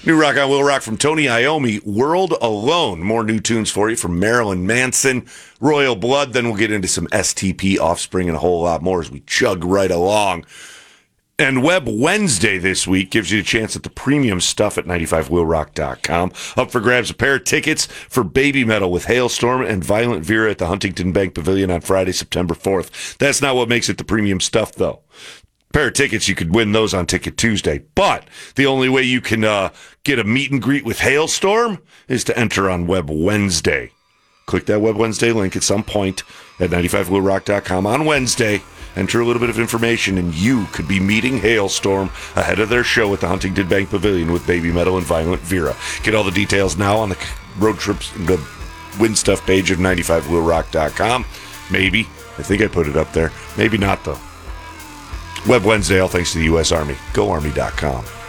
New rock on Will Rock from Tony Iommi, World Alone. More new tunes for you from Marilyn Manson, Royal Blood. Then we'll get into some STP, Offspring, and a whole lot more as we chug right along. And Web Wednesday this week gives you a chance at the premium stuff at 95willrock.com. Up for grabs a pair of tickets for Baby Metal with Hailstorm and Violent Vera at the Huntington Bank Pavilion on Friday, September 4th. That's not what makes it the premium stuff, though. Pair of tickets, you could win those on Ticket Tuesday. But the only way you can get a meet and greet with Hailstorm is to enter on Web Wednesday. Click that Web Wednesday link at some point at 95willrock.com on Wednesday. Enter a little bit of information, and you could be meeting Hailstorm ahead of their show at the Huntington Bank Pavilion with Baby Metal and Violent Vera. Get all the details now on the road trips, the win stuff page of 95willrock.com. Maybe. I think I put it up there. Maybe not, though. Web Wednesday, all thanks to the U.S. Army. GoArmy.com.